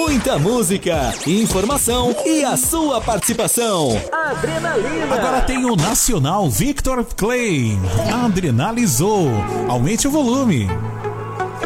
muita música, informação e a sua participação. Adrenalina. Agora tem o nacional Victor Clay. Adrenalizou. Aumente o volume.